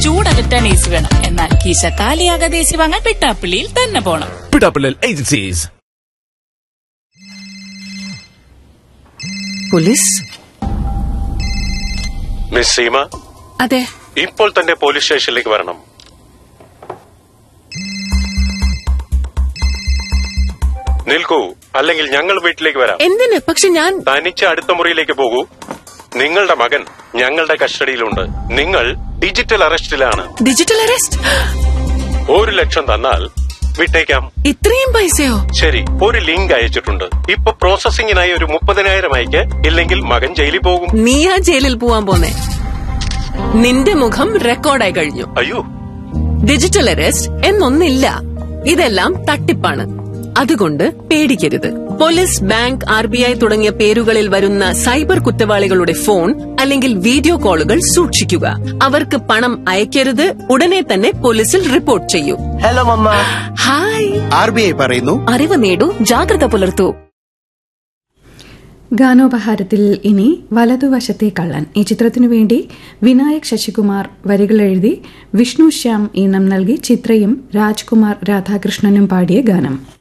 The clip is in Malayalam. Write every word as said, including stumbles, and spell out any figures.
ചൂടകറ്റാൻ ഏസി വേണം. എന്നാൽ കീശ കാലിയാകാതെ ഏസി വാങ്ങാൻ പിട്ടാപ്പിള്ളിയിൽ തന്നെ പോണം. പിട്ടാപ്പിള്ളിയിൽ ഏജൻസീസ്. പോലീസ്. മിസ് സീമ, അതെ, ഇപ്പോൾ തന്നെ പോലീസ് സ്റ്റേഷനിലേക്ക് വരണം. നിൽക്കൂ, അല്ലെങ്കിൽ ഞങ്ങൾ വീട്ടിലേക്ക് വരാം. എന്തിന്? പക്ഷെ ഞാൻ തനിച്ച് അടുത്ത മുറിയിലേക്ക് പോകൂ. നിങ്ങളുടെ മകൻ ഞങ്ങളുടെ കസ്റ്റഡിയിലുണ്ട്. നിങ്ങൾ ഡിജിറ്റൽ അറസ്റ്റിലാണ്. Digital arrest? ഒരു ലക്ഷം തന്നാൽ വിട്ടേക്കാം. ഇത്രയും പൈസയോ? ശരി, ഒരു ലിങ്ക് അയച്ചിട്ടുണ്ട്. ഇപ്പൊ പ്രോസസിംഗിനായി ഒരു മുപ്പതിനായിരം അയക്ക്, ഇല്ലെങ്കിൽ മകൻ ജയിലിൽ പോകും. നീയാ ജയിലിൽ പോവാൻ പോന്നെ? നിന്റെ മുഖം റെക്കോർഡായി കഴിഞ്ഞു. അയ്യോ, ഡിജിറ്റൽ അറസ്റ്റ് എന്നൊന്നില്ല. ഇതെല്ലാം തട്ടിപ്പാണ്. അതുകൊണ്ട് പേടിക്കരുത്. Police, bank, R B I തുടങ്ങിയ പേരുകളിൽ വരുന്ന സൈബർ കുറ്റവാളികളുടെ ഫോൺ അല്ലെങ്കിൽ വീഡിയോ കോളുകൾ സൂക്ഷിക്കുക. അവർക്ക് പണം അയക്കരുത്. ഉടനെ തന്നെ പോലീസിൽ റിപ്പോർട്ട് ചെയ്യൂ. Hello mama. Hi. R B I പറയുന്നു, അറിവ് നേടൂ, ജാഗ്രത പുലർത്തൂ. ഗാനോപഹാരത്തിൽ ഇനി വലതുവശത്തെ കള്ളൻ. ഈ ചിത്രത്തിനു വേണ്ടി വിനായക് ശശികുമാർ വരികൾ എഴുതി വിഷ്ണു ശ്യാം ഈണം നൽകി ചിത്രയും രാജ്കുമാർ രാധാകൃഷ്ണനും പാടിയ ഗാനം.